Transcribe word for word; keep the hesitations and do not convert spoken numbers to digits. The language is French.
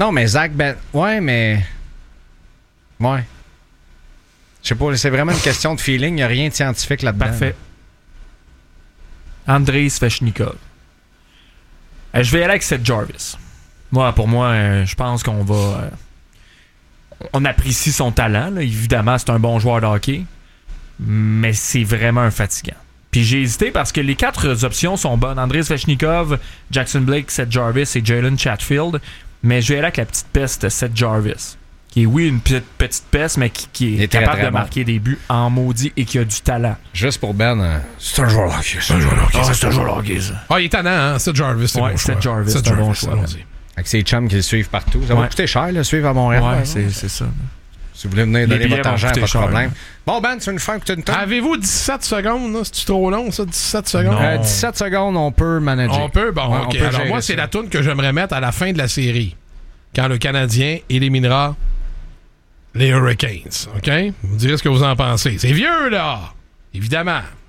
Non, mais Zach Ben... Ouais, mais... Ouais. Je sais pas, c'est vraiment une question de feeling. Il n'y a rien de scientifique là-dedans. Parfait. Andrei Svechnikov. Euh, je vais y aller avec Seth Jarvis. Moi, pour moi, euh, je pense qu'on va... Euh, on apprécie son talent. Là. Évidemment, c'est un bon joueur de hockey. Mais c'est vraiment un fatigant. Puis j'ai hésité parce que les quatre options sont bonnes. Andrei Svechnikov, Jackson Blake, Seth Jarvis et Jalen Chatfield. Mais je vais aller avec la petite peste Seth Jarvis. Qui est, oui, une petite, petite peste, mais qui, qui est, est capable très, très de marquer bon. Des buts en maudit et qui a du talent. Juste pour Ben, euh, c'est un joueur de hockey. C'est un joueur de hockey. Ah, c'est un joueur de hockey, ça. Ah, il est tannant, hein? Seth Jarvis, c'est ouais, bon choix. Seth Jarvis, c'est un bon choix. Avec ses chums qui le suivent partout. Ça va ouais. coûter cher, le suivre à Montréal. Ouais, hein, c'est, c'est ça. Si vous voulez venir donner votre argent, pas de cher, problème. Hein. Bon, Ben, tu veux nous faire écouter une tonne? Avez-vous dix-sept secondes? Là? C'est-tu trop long, ça? dix-sept secondes? Euh, dix-sept secondes, on peut manager. On peut? Bon, ouais, OK. Peut Alors, moi, c'est ça. la toune que j'aimerais mettre à la fin de la série. Quand le Canadien éliminera les Hurricanes. OK? Vous me direz ce que vous en pensez. C'est vieux, là! Évidemment.